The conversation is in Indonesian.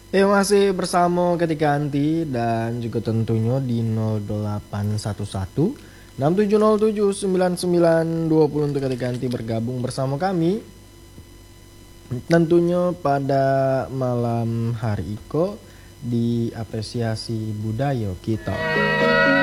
Masih bersama Ketika Anti dan juga tentunya di 0811 6707 9920 untuk Ketika Anti bergabung bersama kami tentunya pada malam hari Iko di apresiasi budaya kita.